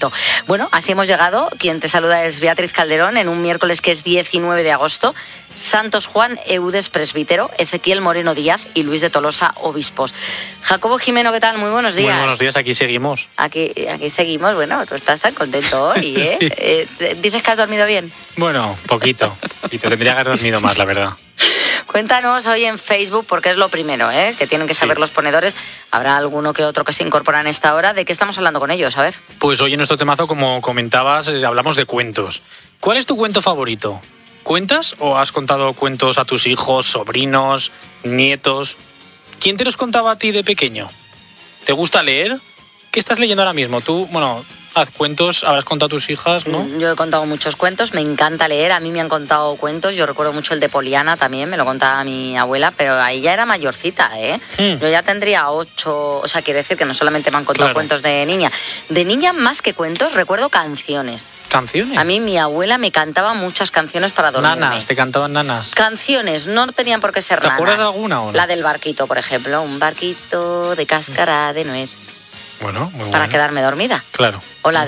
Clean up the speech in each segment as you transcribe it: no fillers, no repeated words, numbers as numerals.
contento. Bueno, así hemos llegado. Quien te saluda es Beatriz Calderón en un miércoles que es 19 de agosto. Santos Juan Eudes, presbítero, Ezequiel Moreno Díaz y Luis de Tolosa, obispos. Jacobo Jimeno, ¿qué tal? Muy buenos días. Muy buenos días, aquí seguimos. Aquí seguimos. Bueno, tú estás tan contento hoy, ¿eh? Sí. ¿Dices que has dormido bien? Bueno, poquito. Tendría que haber dormido más, la verdad. Cuéntanos hoy en Facebook, porque es lo primero, que tienen que saber los ponedores. Habrá alguno que otro que se incorpora en esta hora. ¿De qué estamos hablando con ellos? A ver. Pues hoy en nuestro temazo, como comentabas, hablamos de cuentos. ¿Cuál es tu cuento favorito? ¿Cuentas o has contado cuentos a tus hijos, sobrinos, nietos? ¿Quién te los contaba a ti de pequeño? ¿Te gusta leer? ¿Qué estás leyendo ahora mismo? Tú, haz cuentos, habrás contado a tus hijas, ¿no? Yo he contado muchos cuentos, me encanta leer, a mí me han contado cuentos, yo recuerdo mucho el de Poliana también, me lo contaba mi abuela, pero ahí ya era mayorcita, Yo ya tendría 8, o sea, quiere decir que no solamente me han contado cuentos de niña. De niña, más que cuentos, recuerdo canciones. ¿Canciones? A mí mi abuela me cantaba muchas canciones para dormirme. Nanas, ¿te cantaban nanas? Canciones, no tenían por qué ser nanas. ¿Te acuerdas de alguna o no? La del barquito, por ejemplo, un barquito de cáscara de nuez. Bueno, muy para bueno. quedarme dormida. Claro. O la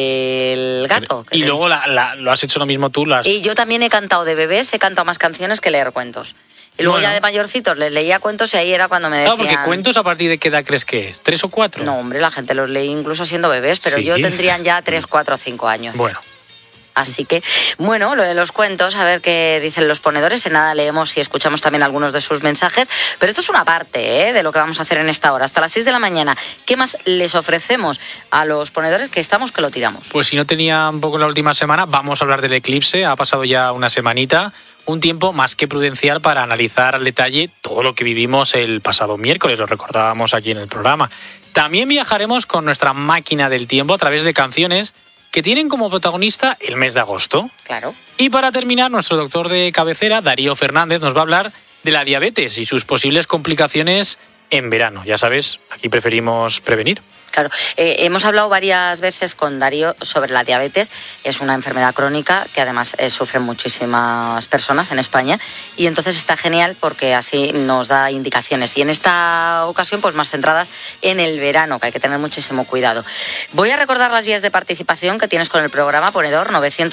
del gato. Y luego lo has hecho lo mismo tú. Y yo también he cantado de bebés, he cantado más canciones que leer cuentos. Y luego ya de mayorcitos les leía cuentos y ahí era cuando me decían... Claro, porque cuentos a partir de qué edad crees que es, ¿3 o 4? No, hombre, la gente los lee incluso siendo bebés, pero ¿Sí? yo tendrían ya 3, 4 o 5 años. Bueno. Así que, bueno, lo de los cuentos, a ver qué dicen los ponedores. En nada leemos y escuchamos también algunos de sus mensajes. Pero esto es una parte de lo que vamos a hacer en esta hora. Hasta las 6 de la mañana. ¿Qué más les ofrecemos a los ponedores que estamos que lo tiramos? Pues si no tenía un poco la última semana, vamos a hablar del eclipse. Ha pasado ya una semanita. Un tiempo más que prudencial para analizar al detalle todo lo que vivimos el pasado miércoles. Lo recordábamos aquí en el programa. También viajaremos con nuestra máquina del tiempo a través de canciones que tienen como protagonista el mes de agosto. Claro. Y para terminar, nuestro doctor de cabecera, Darío Fernández, nos va a hablar de la diabetes y sus posibles complicaciones en verano. Ya sabes, aquí preferimos prevenir. Claro, hemos hablado varias veces con Darío sobre la diabetes. Es una enfermedad crónica que además sufren muchísimas personas en España y entonces está genial porque así nos da indicaciones. Y en esta ocasión, pues más centradas en el verano, que hay que tener muchísimo cuidado. Voy a recordar las vías de participación que tienes con el programa, ponedor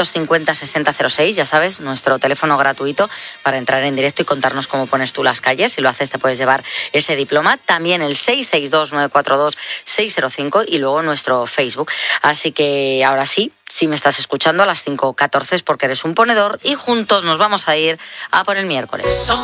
950-6006, ya sabes, nuestro teléfono gratuito para entrar en directo y contarnos cómo pones tú las calles. Si lo haces te puedes llevar ese diploma. También el 662-942-605 y luego nuestro Facebook. Así que ahora sí, si me estás escuchando a las 5:14 es porque eres un ponedor y juntos nos vamos a ir a por el miércoles.